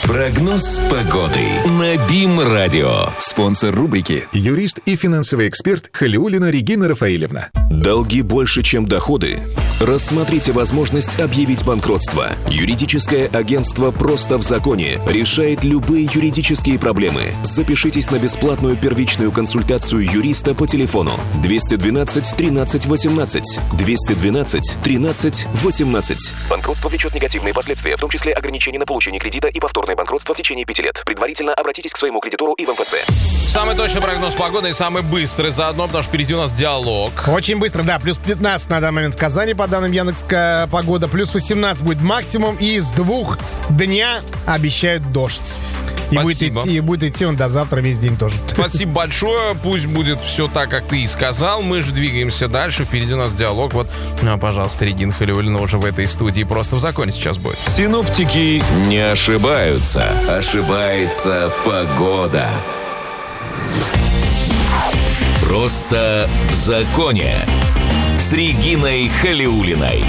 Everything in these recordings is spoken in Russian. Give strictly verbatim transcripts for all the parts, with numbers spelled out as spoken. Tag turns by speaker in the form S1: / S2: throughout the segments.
S1: Прогноз погоды на БИМ-радио.
S2: Спонсор рубрики — юрист и финансовый эксперт Халиуллина Регина Рафаэлевна.
S1: Долги больше, чем доходы? Рассмотрите возможность объявить банкротство. Юридическое агентство «Просто в законе» решает любые юридические проблемы. Запишитесь на бесплатную первичную консультацию юриста по телефону двести двенадцать тринадцать восемнадцать. двести двенадцать тринадцать восемнадцать.
S3: Банкротство влечет негативные последствия, в том числе ограничения на получение кредита и повторное банкротство в течение пяти лет. Предварительно обратитесь к своему кредитору и в эм эф цэ.
S4: Самый точный прогноз погоды и самый быстрый заодно, потому что впереди у нас диалог.
S5: Очень быстро, да. Плюс пятнадцать на данный момент в Казани, по данным Яндекс.Погода. погода. Плюс восемнадцать будет максимум. И с двух дня обещают дождь. И будет, идти, и будет идти он до завтра весь день тоже.
S4: Спасибо большое. Пусть будет все так, как ты и сказал. Мы же двигаемся дальше. Впереди у нас диалог. Вот, пожалуйста, Регина Халиуллина уже в этой студии «Просто в законе» сейчас будет.
S1: Синоптики не ошибаются. Ошибается погода. «Просто в законе» с Региной Халиуллиной.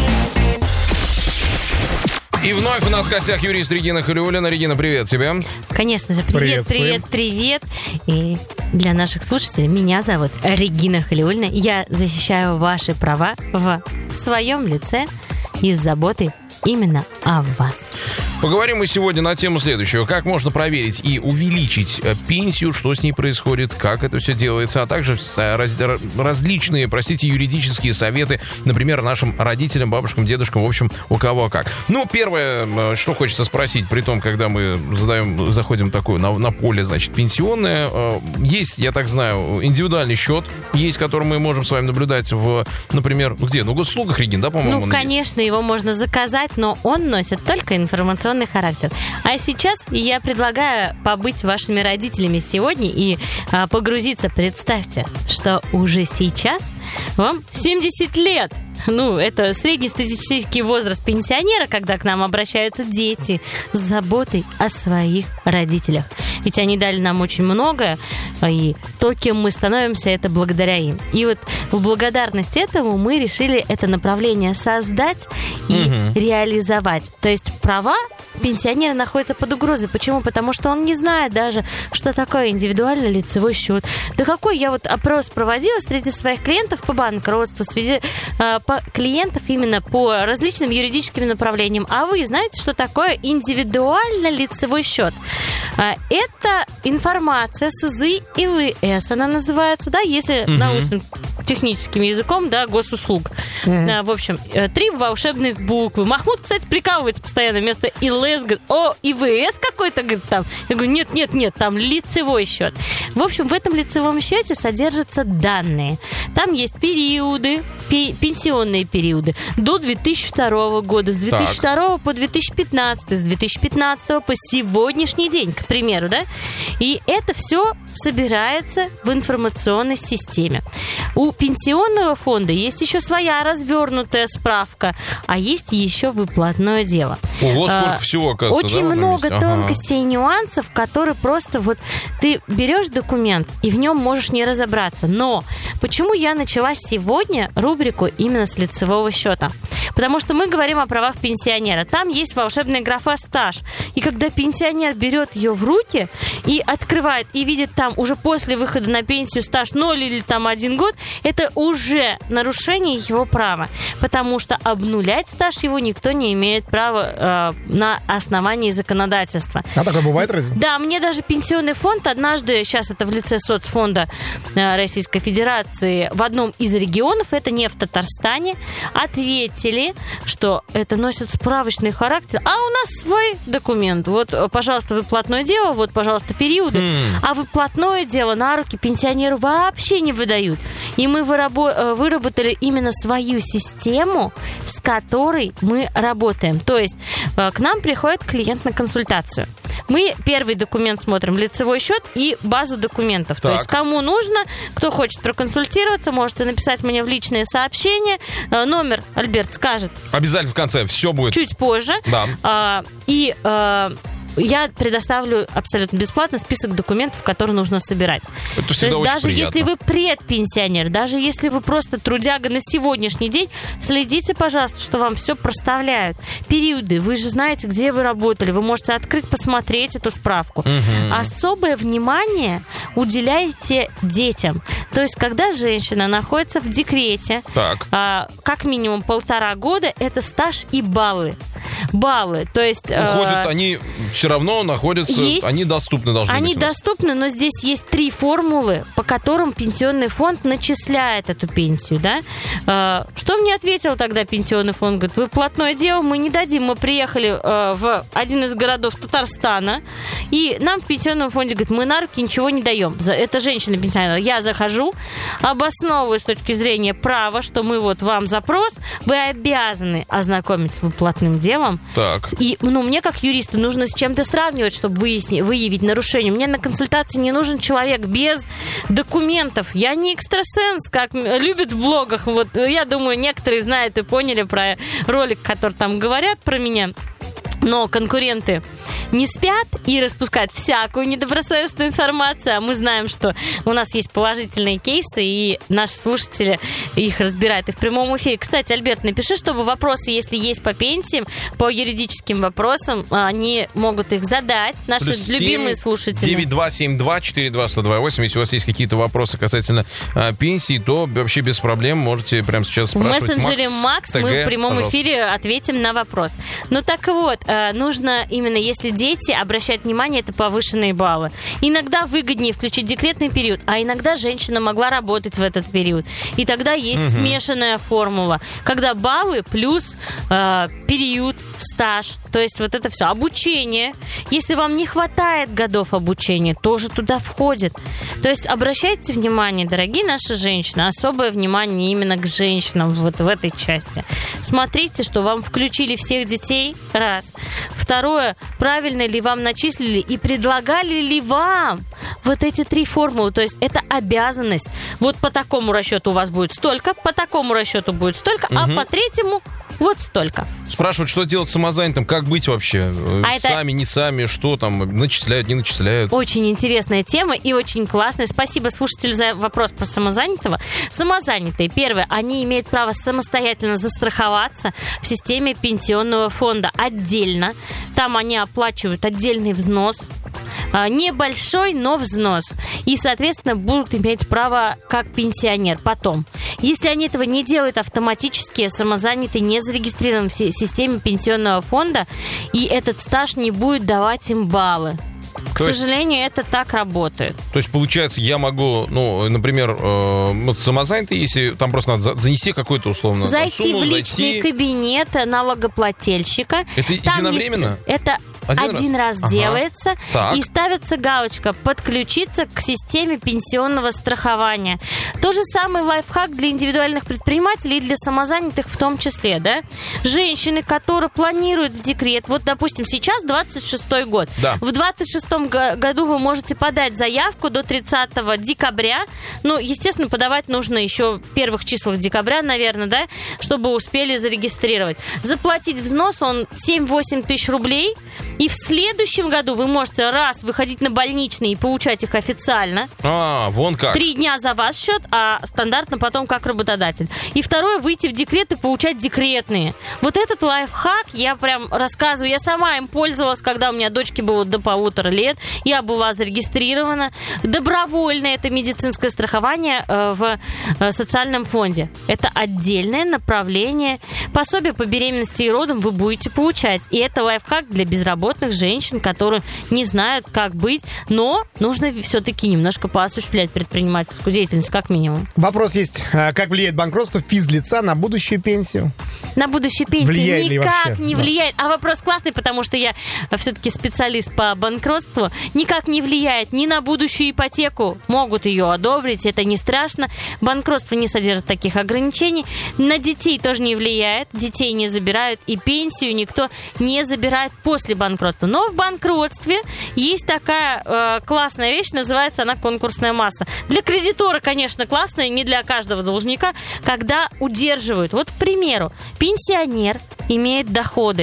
S4: И вновь у нас в гостях юрист Регина Халиуллина. Регина, привет тебе.
S6: Конечно же, привет, привет, привет. И для наших слушателей, меня зовут Регина Халиуллина. Я защищаю ваши права в своем лице и с заботой именно о вас.
S4: Поговорим мы сегодня на тему следующего. Как можно проверить и увеличить пенсию, что с ней происходит, как это все делается, а также раз, различные, простите, юридические советы, например, нашим родителям, бабушкам, дедушкам, в общем, у кого как. Ну, первое, что хочется спросить, при том, когда мы задаем, заходим такое на, на поле, значит, пенсионное, есть, я так знаю, индивидуальный счет, есть, который мы можем с вами наблюдать в, например, где? Ну, госуслугах, Регин, да, по-моему?
S6: Ну, конечно, его можно заказать, но он носит только информационный характер. А сейчас я предлагаю побыть вашими родителями сегодня и а, погрузиться. Представьте, что уже сейчас вам семьдесят лет. Ну, это среднестатистический возраст пенсионера, когда к нам обращаются дети с заботой о своих родителях. Ведь они дали нам очень многое, и то, кем мы становимся, это благодаря им. И вот в благодарность этому мы решили это направление создать и угу. реализовать. То есть права пенсионера находятся под угрозой. Почему? Потому что он не знает даже, что такое индивидуальный лицевой счет. Да какой я вот опрос проводила среди своих клиентов по банкротству, среди э, по клиентов именно по различным юридическим направлениям. А вы знаете, что такое индивидуальный лицевой счет? Э, это информация с ИЗы и ВС, она называется, да, если угу. научным техническим языком, да, госуслуг. Mm-hmm. А, в общем, три волшебных буквы. Махмуд, кстати, прикалывается постоянно вместо ИЛС, говорит, о, ИВС какой-то, говорит, там. Я говорю, нет, нет, нет, там лицевой счет. В общем, в этом лицевом счете содержатся данные. Там есть периоды, пенсионные периоды до две тысячи второго года, с две тысячи второго по две тысячи пятнадцатый, с две тысячи пятнадцатого по сегодняшний день, к примеру, да? И это все собирается в информационной системе. У пенсионного фонда есть еще своя развернутая справка, а есть еще выплатное дело.
S4: Ого, сколько а, всего, оказывается.
S6: Очень
S4: да,
S6: много
S4: ага.
S6: тонкостей и нюансов, которые просто вот ты берешь документ и в нем можешь не разобраться. Но почему я начала сегодня рубрику именно с лицевого счета? Потому что мы говорим о правах пенсионера. Там есть волшебная графа «стаж». И когда пенсионер берет ее в руки и открывает, и видит там уже после выхода на пенсию стаж ноль или там один год, это уже нарушение его права. Потому что обнулять стаж его никто не имеет права э, на основании законодательства.
S5: А такое бывает разве?
S6: Да, мне даже пенсионный фонд однажды, сейчас это в лице соцфонда э, Российской Федерации, в одном из регионов, это не в Татарстане, ответили, что это носит справочный характер, а у нас свой документ. Вот, пожалуйста, выплатное дело, вот, пожалуйста, периоды. Mm. А выплатное дело на руки пенсионеру вообще не выдают. И мы вырабо- выработали именно свою систему, с которой мы работаем. То есть к нам приходит клиент на консультацию. Мы первый документ смотрим, лицевой счет и базу документов. Так. То есть кому нужно, кто хочет проконсультироваться, можете написать мне в личные сообщения. Номер Альберт скажет.
S4: Обязательно в конце все будет.
S6: Чуть позже.
S4: Да.
S6: А, и... А, я предоставлю абсолютно бесплатно список документов, которые нужно собирать.
S4: Это
S6: То есть даже
S4: приятно.
S6: если вы предпенсионер, даже если вы просто трудяга на сегодняшний день, следите, пожалуйста, что вам все проставляют. Периоды, вы же знаете, где вы работали, вы можете открыть, посмотреть эту справку.
S4: Угу.
S6: Особое внимание уделяйте детям. То есть когда женщина находится в декрете,
S4: так.
S6: а, как минимум полтора года, это стаж и баллы. Баллы, то есть...
S4: Уходят,
S6: э,
S4: они все равно находятся,
S6: есть,
S4: они доступны должны
S6: они
S4: быть. Они
S6: доступны, но здесь есть три формулы, по которым пенсионный фонд начисляет эту пенсию, да? Э, что мне ответил тогда пенсионный фонд? Говорит, вы платное дело, мы не дадим. Мы приехали э, в один из городов Татарстана, и нам в пенсионном фонде говорит, мы на руки ничего не даем. Это женщина-пенсионер. Я захожу, обосновываю с точки зрения права, что мы вот вам запрос, вы обязаны ознакомиться с выплатным делом.
S4: Так.
S6: И, ну, мне как юристу нужно с чем-то сравнивать, чтобы выяснить, выявить нарушение. Мне на консультации не нужен человек без документов. Я не экстрасенс, как любят в блогах. Вот, я думаю, некоторые знают и поняли про ролик, который там говорят про меня. Но конкуренты не спят и распускают всякую недобросовестную информацию. А мы знаем, что у нас есть положительные кейсы, и наши слушатели их разбирают и в прямом эфире. Кстати, Альберт, напиши, чтобы вопросы, если есть по пенсиям, по юридическим вопросам, они могут их задать. Наши
S4: Плюс
S6: любимые
S4: семь
S6: слушатели.
S4: девять два семь два четыре два сто два восемь. Если у вас есть какие-то вопросы касательно а, пенсии, то вообще без проблем можете прямо сейчас спрашивать.
S6: В мессенджере Макс,
S4: ТГ,
S6: мы в прямом
S4: пожалуйста.
S6: эфире ответим на вопрос. Ну так вот, нужно именно, если дети, обращать внимание, это повышенные баллы. Иногда выгоднее включить декретный период, а иногда женщина могла работать в этот период. И тогда есть
S4: Угу.
S6: смешанная формула, когда баллы плюс э, период, стаж. То есть вот это все. Обучение. Если вам не хватает годов обучения, тоже туда входит. То есть обращайте внимание, дорогие наши женщины, особое внимание именно к женщинам вот в этой части. Смотрите, что вам включили всех детей, раз. Второе, правильно ли вам начислили и предлагали ли вам вот эти три формулы. То есть это обязанность. Вот по такому расчету у вас будет столько, по такому расчету будет столько, угу. а по третьему вот столько.
S4: Спрашивают, что делать с самозанятым, как быть вообще?
S6: А
S4: сами, это... не сами, что там, начисляют, не начисляют?
S6: Очень интересная тема и очень классная. Спасибо слушателю за вопрос про самозанятого. Самозанятые, первое, они имеют право самостоятельно застраховаться в системе пенсионного фонда отдельно. Там они оплачивают отдельный взнос, небольшой, но взнос. И, соответственно, будут иметь право как пенсионер потом. Если они этого не делают автоматически, самозанятый не зарегистрирован в системе пенсионного фонда, и этот стаж не будет давать им баллы. К
S4: то
S6: сожалению,
S4: есть,
S6: это так работает.
S4: То есть, получается, я могу, ну, например, э, вот самозанятый, если там просто надо занести какую-то условно
S6: Зайти
S4: там, сумму,
S6: в личный
S4: зайти...
S6: кабинет налогоплательщика.
S4: Это
S6: там
S4: единовременно?
S6: Есть, это один, один раз, раз
S4: ага.
S6: делается,
S4: так.
S6: и ставится галочка «Подключиться к системе пенсионного страхования». То же самое лайфхак для индивидуальных предпринимателей и для самозанятых в том числе, да? Женщины, которые планируют в декрет, вот, допустим, сейчас двадцать шестой год.
S4: Да.
S6: В двадцать шестом году вы можете подать заявку до тридцатого декабря. Ну, естественно, подавать нужно еще в первых числах декабря, наверное, да, чтобы успели зарегистрировать. Заплатить взнос, он семь-восемь тысяч рублей. И в следующем году вы можете раз выходить на больничные и получать их официально.
S4: А, вон как.
S6: Три дня за вас счет, а стандартно потом как работодатель. И второе, выйти в декрет и получать декретные. Вот этот лайфхак я прям рассказываю. Я сама им пользовалась, когда у меня дочке было до полутора лет. Я была зарегистрирована. Добровольное это медицинское страхование э, в э, социальном фонде. Это отдельное направление. Пособие по беременности и родам вы будете получать. И это лайфхак для безработных женщин, которые не знают, как быть, но нужно все-таки немножко поосуществлять предпринимательскую деятельность, как минимум.
S5: Вопрос есть. Как влияет банкротство физлица на будущую пенсию?
S6: На будущую пенсию
S5: влияет
S6: никак не
S5: да.
S6: влияет. А вопрос классный, потому что я все-таки специалист по банкротству. Никак не влияет ни на будущую ипотеку. Могут ее одобрить, это не страшно. Банкротство не содержит таких ограничений. На детей тоже не влияет. Детей не забирают. И пенсию никто не забирает после банкротства. Но в банкротстве есть такая э, классная вещь, называется она конкурсная масса. Для кредитора, конечно, классная, не для каждого должника, когда удерживают. Вот, к примеру, пенсионер имеет доходы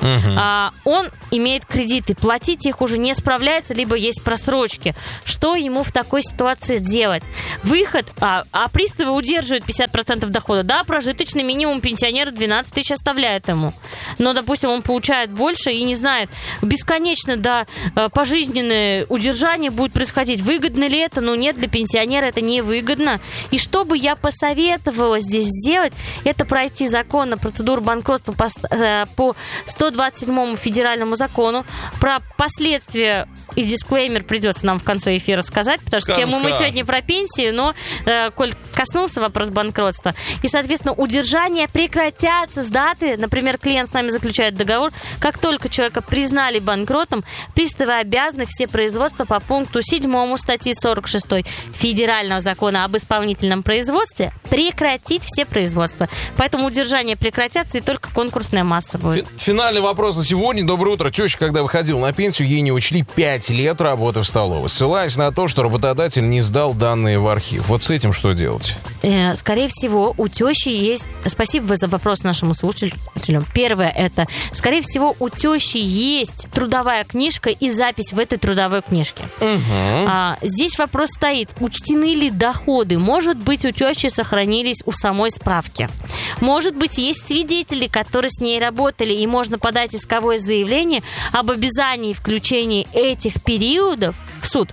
S6: uh-huh. а, он имеет кредиты, платить их уже не справляется, либо есть просрочки. Что ему в такой ситуации делать? Выход, а, а приставы удерживают пятьдесят процентов дохода. Да, прожиточный минимум пенсионера двенадцать тысяч оставляет ему. Но, допустим, он получает больше и не знает, бесконечно, да, пожизненное удержание будет происходить. Выгодно ли это? Ну, нет, для пенсионера это невыгодно. И что бы я посоветовала здесь сделать, это пройти закон на процедуру банкротства по, по сто двадцать седьмому федеральному закону. Про последствия и дисклеймер придется нам в конце эфира сказать, потому что тему мы сегодня про пенсии, но, э, коль коснулся вопрос банкротства, и, соответственно, удержание прекратятся с даты, например, клиент с нами заключает договор, как только человека признали банкротом, приставы обязаны все производства по пункту седьмому статьи сорок шестой Федерального закона об исполнительном производстве прекратить все производства. Поэтому удержание прекратятся, и только конкурсная масса будет.
S4: Финальный вопрос на сегодня. Доброе утро. Теща, когда выходила на пенсию, ей не учли пять лет работы в столовой, ссылаясь на то, что работодатель не сдал данные в архив. Вот с этим что делать?
S6: Э, скорее всего, у тещи есть... Спасибо за вопрос нашему слушателю. Первое это, скорее всего, у тещи есть трудовая книжка и запись в этой трудовой книжке. Угу. А, здесь вопрос стоит, учтены ли доходы? Может быть, у тещи сохранились у самой справки. Может быть, есть свидетели, которые с ней работали, и можно подать исковое заявление об обязании включения этих периодов в суд.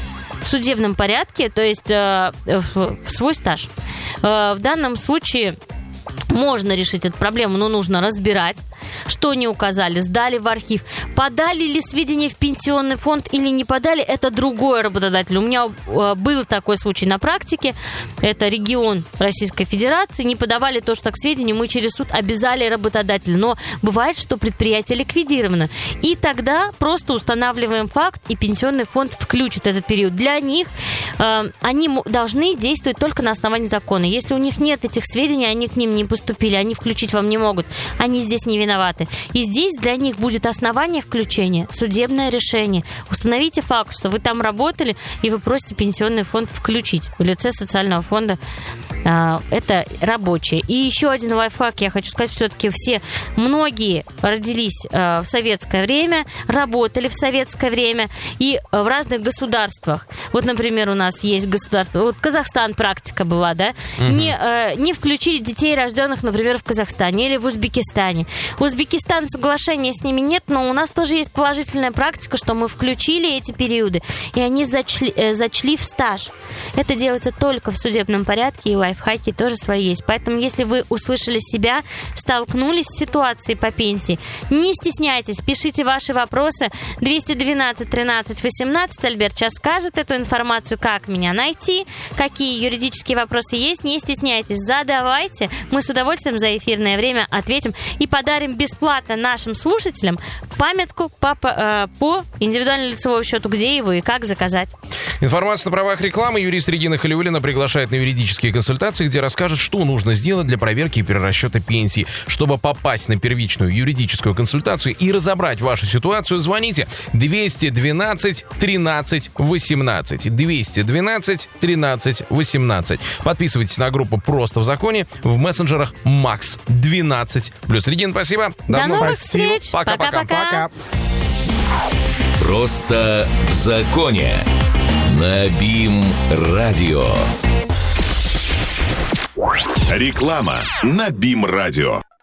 S6: В судебном порядке, то есть э, в, в свой стаж. Э, в данном случае можно решить эту проблему, но нужно разбирать, что не указали, сдали в архив, подали ли сведения в пенсионный фонд или не подали, это другой работодатель. У меня э, был такой случай на практике, это регион Российской Федерации, не подавали то, что к сведению, мы через суд обязали работодателя, но бывает, что предприятие ликвидировано, и тогда просто устанавливаем факт, и пенсионный фонд включит этот период. Для них э, они должны действовать только на основании закона. Если у них нет этих сведений, они к ним не поступили, они включить вам не могут, они здесь не виноваты. И здесь для них будет основание включения, судебное решение. Установите факт, что вы там работали, и вы просите пенсионный фонд включить в лице социального фонда. Это рабочие. И еще один лайфхак, я хочу сказать, все-таки все, многие родились в советское время, работали в советское время и в разных государствах. Вот, например, у нас есть государство, вот Казахстан практика была, да, угу. не, не включили детей, рожденных, например, в Казахстане или в Узбекистане. В Узбекистане соглашения с ними нет, но у нас тоже есть положительная практика, что мы включили эти периоды, и они зачли, зачли в стаж. Это делается только в судебном порядке, и лайфхаки тоже свои есть. Поэтому, если вы услышали себя, столкнулись с ситуацией по пенсии, не стесняйтесь, пишите ваши вопросы. двести двенадцать тринадцать восемнадцать. Альберт сейчас скажет эту информацию, как меня найти, какие юридические вопросы есть. Не стесняйтесь, задавайте. Мы с удовольствием за эфирное время ответим и подарим бесплатно нашим слушателям памятку по, по, по индивидуальному лицевому счету, где его и как заказать.
S4: Информация на правах рекламы. Юрист Регина Халиуллина приглашает на юридические консультации, где расскажет, что нужно сделать для проверки и перерасчета пенсии. Чтобы попасть на первичную юридическую консультацию и разобрать вашу ситуацию, звоните двести двенадцать тринадцать восемнадцать. двести двенадцать тринадцать восемнадцать. Подписывайтесь на группу «Просто в законе» в мессенджерах Макс двенадцать. Плюс, Регин, спасибо.
S6: До, До новых спасибо. Встреч.
S4: Пока-пока.
S1: «Просто в законе» на БИМ-радио.
S2: Реклама на БИМ-радио.